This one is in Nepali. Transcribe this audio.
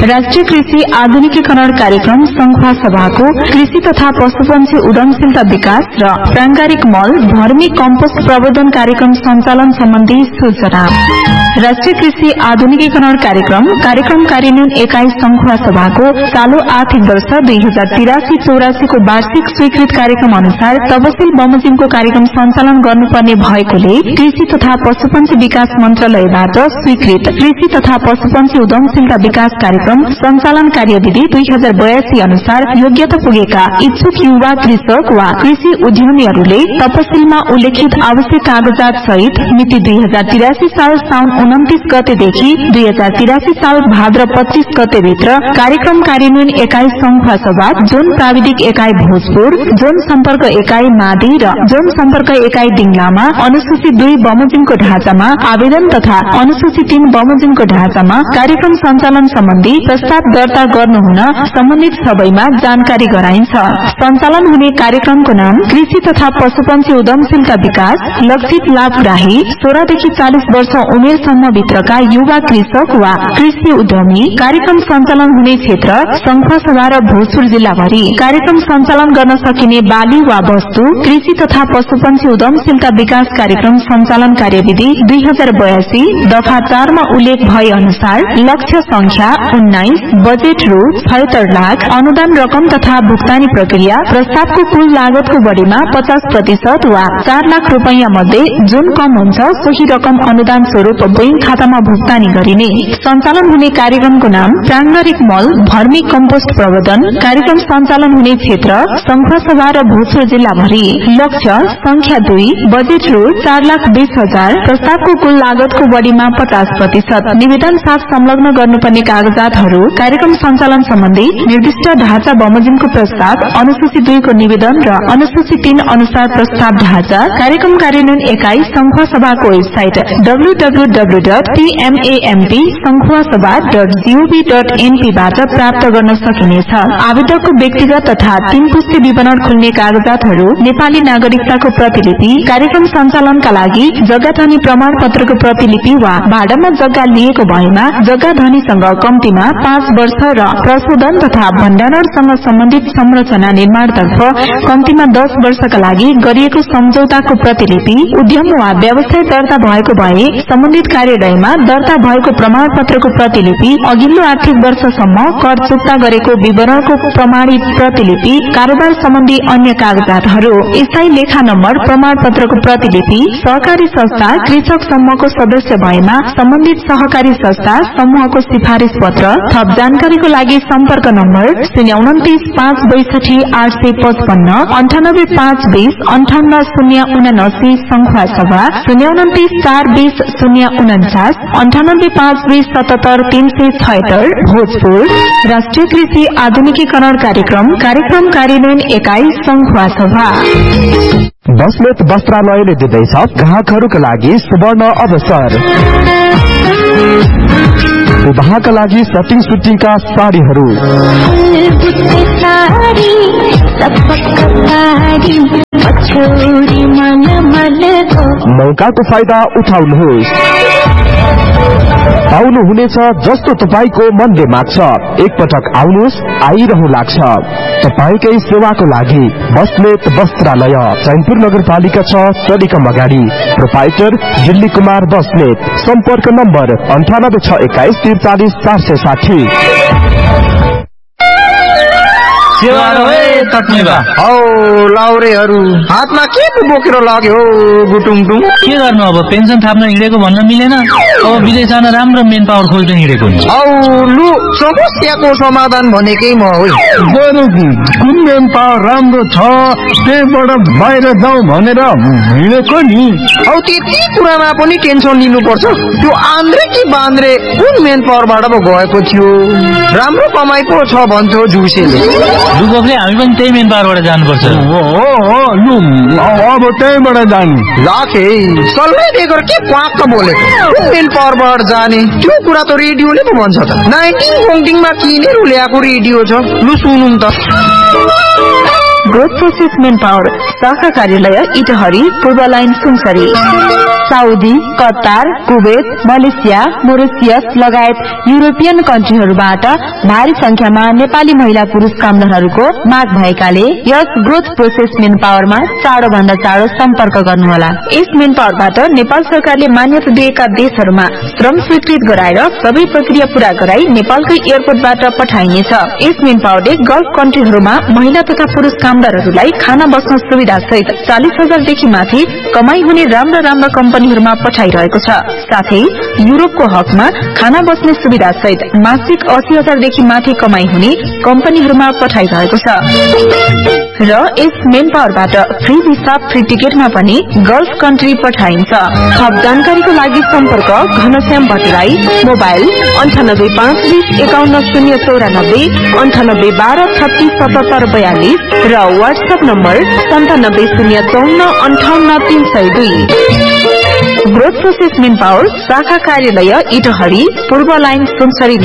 राष्ट्रिय कृषि आधुनिकीकरण कार्यक्रम संखुवा सभाको कृषि तथा पशुपन्छी उद्यमशीलता विकास र प्रांगारिक मल भर्मी कम्पोस्ट प्रवर्धन कार्यक्रम सञ्चालन सम्बन्धी सूचना। राष्ट्रिय कृषि आधुनिकीकरण कार्यक्रम कार्यान्वयन एकाइ संखुवा सभाको चालू आर्थिक वर्ष 2083-84 को वार्षिक स्वीकृत कार्यक्रम अनुसार तपसिल बमोजिमको कार्यक्रम सञ्चालन गर्नुपर्ने भएकोले कृषि तथा पशुपन्छी विकास मन्त्रालयबाट स्वीकृत कृषि तथा पशुपन्छी उद्यमशीलता विकास कार्यक्रम सञ्चालन कार्यविधि 2082 अनुसार योग्यता पुगेका इच्छुक युवा कृषक वा कृषि उद्यमीहरूले तपसिलमा उल्लेखित आवश्यक कागजात सहित मिति 2083 साल साउन 29 गतेदेखि 2083 साल भाद्र 25 गते भित्र कार्यक्रम कार्यान्वयन एकाइ संखुवा सभा, जोन प्राविधिक एकाइ भोजपुर, जोन सम्पर्क एकाइ मादी र जोन सम्पर्क एकाइ डिंगलामा अनुसूची 2 बमोजिमको ढाँचामा आवेदन तथा अनुसूची 3 बमोजिमको ढाँचामा कार्यक्रम सञ्चालन सम्बन्धी प्रस्ताव दर्ता गर्नुहुन सम्बन्धित सबैमा जानकारी गराइन्छ। सञ्चालन हुने कार्यक्रमको नाम कृषि तथा पशुपन्छी उद्यमशीलता विकास, लक्षित लाभग्राही 16 देखि 40 वर्ष उमेरसम्म भित्रका युवा कृषक वा कृषि उद्यमी। कार्यक्रम सञ्चालन हुने क्षेत्र संखुवा सभा र भोजपुर जिल्लाभरि। कार्यक्रम सञ्चालन गर्न सकिने बाली वा वस्तु कृषि तथा पशुपन्छी उद्यमशीलता विकास कार्यक्रम सञ्चालन कार्यविधि 2082 दफा 4 मा उल्लेख भए अनुसार लक्ष्य संख्या 19, बजेट रु 76 लाख, अनुदान रकम तथा भुक्तानी प्रक्रिया प्रस्तावको कुल लागतको बढीमा 50% वा 4 लाख रुपैयाँ मध्ये जुन कम हुन्छ सोही रकम अनुदान स्वरूप बैंक खातामा भुक्तानी गरिने। सञ्चालन हुने कार्यक्रमको नाम प्रांगारिक मल भर्मी कम्पोस्ट प्रवर्धन। कार्यक्रम सञ्चालन हुने क्षेत्र संखुवा सभा र भोजपुर जिल्लाभरि। लक्ष्य संख्या 2, बजेट रु 4,20,000, प्रस्तावको कुल लागतको बढीमा 50%। निवेदन साथ संलग्न गर्नुपर्ने कागजातहरू कार्यक्रम सञ्चालन सम्बन्धी निर्दिष्ट ढाँचा बमोजिमको प्रस्ताव, अनुसूची 2 को निवेदन र अनुसूची 3 अनुसार प्रस्ताव ढाँचा कार्यक्रम कार्यान्वयन एकाइ संखुवा सभाको वेबसाइट www.tmampsangkhuwasabha.gov.np बाट प्राप्त गर्न सकिनेछ। आवेदकको व्यक्तिगत तथा 3 पुष्टि विवरण खुल्ने कागजातहरू नेपाली नागरिकताको प्रतिलिपि, कार्यक्रम सञ्चालनका लागि जग्गा धनी प्रमाण पत्रको प्रतिलिपि वा भाडामा जग्गा लिएको भएमा जग्गा धनीसँग कम्तीमा 5 वर्ष र प्रशोधन तथा भण्डारणसँग सम्बन्धित संरचना निर्माणतर्फ कम्तीमा 10 वर्षका लागि गरिएको सम्झौताको प्रतिलिपि, उद्यम वा व्यवसाय दर्ता भएको भए सम्बन्धित कार्यालयमा दर्ता भएको प्रमाण पत्रको प्रतिलिपि, अघिल्लो आर्थिक वर्षसम्म कर चुक्ता गरेको विवरणको प्रमाणित प्रतिलिपि, कारोबार सम्बन्धी अन्य कागजातहरू, स्थायी लेखा नम्बर प्रमाण पत्रको प्रतिलिपि, सहकारी संस्था कृषक समूहको सदस्य भएमा सम्बन्धित सहकारी संस्था समूहको सिफारिश पत्र। थप जानकारीको लागि सम्पर्क नम्बर 029 562 855, 98 520 58 संखुवा सभा, 029 420 049, 98 520 77 376 भोजपुर। राष्ट्रिय कृषि आधुनिकीकरण कार्यक्रम कार्यान्वयन एकाइ संखुवा सभा। बस्नेत वस्त्रालयले दिँदैछ ग्राहकहरूका लागि सुवर्ण अवसर। विवाहका लागि सटिङ सुटिङका साडीहरू, मौकाको फाइदा उठाउनुहोस्। पाउनुहुनेछ जस्तो तपाईको मनले माग्छ। एकपटक आउनुहोस्, आइरहनु लाग्छ। तपाईकै सेवाको लागि बस्नेत वस्त्रालय, चैनपुर नगरपालिका 6 टलिकम अगाडि। प्रोपाइटर दिल्ली कुमार बस्नेत। सम्पर्क नम्बर 9861 43 460। लाउरेहरू हातमा के बोकेर लाग्यो गुटुङटुङ? के गर्नु अब, पेन्सन थाप्न हिँडेको भन्न मिलेन। अब विदेश जान राम्रो मेन पावर खोज्न हिँडेको नि। लु समस्याको समाधान भनेकै म हो। कुन मेन पावर राम्रो छ त्यहीबाट बाहिर जाउँ भनेर हिँडेको नि। औ त्यति कुरामा पनि टेन्सन लिनुपर्छ? त्यो आन्द्रे कि बान्द्रे कुन मेन पावरबाट पो गएको थियो? राम्रो कमाइ पो छ भन्छ जुसेले। दुगोपले हामी पनि त्यही मेन पावरबाट जानुपर्छ। लु अब त्यहीबाट जानु। लाखे सल्लाह दिएको के पाक त बोलेको? कुन मेन पावरबाट जाने? त्यो कुरा त रेडियोले पो भन्छ त। 19 मा किनेर ल्याएको रेडियो छ। लु सुनौँ त। ग्रोथ प्रोसेस मेन पावर शाखा कार्यालय इटहरी पूर्व line Sunsari. Saudi, Qatar, Kuwait, Malaysia, Mauritius लगायत युरोपियन कन्ट्रीहरूबाट भारी संख्यामा नेपाली महिला पुरुष कामदारहरूको माग भएकाले यस ग्रोथ प्रोसेस मेन पावरमा चाँडो भन्दा चाँडो सम्पर्क गर्नुहोला। यस मेन पावरबाट नेपाल सरकारले मान्यता दिएका देशहरूमा श्रम स्वीकृत गराएर सबै प्रक्रिया पूरा गराई नेपालकै एयरपोर्टबाट पठाइनेछ। यस मेन पावरले गल्फ कन्ट्रीहरूमा महिला तथा पुरुष कामदारहरूलाई खाना बस्न सुविधा सहित 40,000 देखि माथि कमाई हुने राम्रा राम्रा कम्पनीहरूमा पठाइरहेको छ। साथै युरोपको हकमा खाना बस्ने सुविधा सहित मासिक 80,000 देखि माथि कमाई हुने कम्पनीहरूमा पठाइरहेको छ। र यस मेन पावरबाट फ्री भिसा फ्री टिकटमा पनि गल्फ कन्ट्री पठाइन्छ। थप जानकारीको लागि सम्पर्क घनश्याम भट्टराई, मोबाइल 9852051094, 9812367742 र WhatsApp number 9705458302। Growth process main power शाखा कार्यालय इटहरी पूर्व लाइन सुनसरी